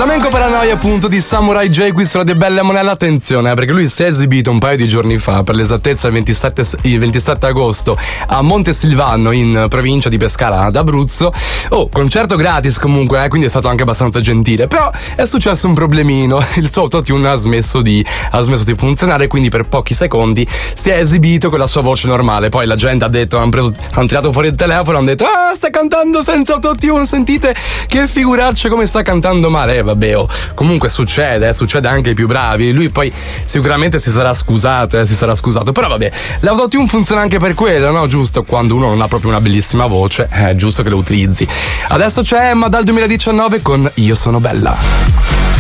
Flamenco Paranoia appunto di Samurai J qui su Radio Bella Monella. Attenzione perché lui si è esibito un paio di giorni fa, per l'esattezza il 27 agosto a Montesilvano in provincia di Pescara d'Abruzzo. Concerto gratis comunque, quindi è stato anche abbastanza gentile. Però è successo un problemino, il suo autotune ha smesso di funzionare, quindi per pochi secondi si è esibito con la sua voce normale. Poi la gente ha detto, hanno tirato fuori il telefono, hanno detto sta cantando senza autotune, sentite che figuraccia come sta cantando male. Vabbè, comunque succede anche ai più bravi. Lui poi sicuramente si sarà scusato, però vabbè, l'autotune funziona anche per quello, no? Giusto, quando uno non ha proprio una bellissima voce è giusto che lo utilizzi. Adesso c'è Emma dal 2019 con Io sono bella.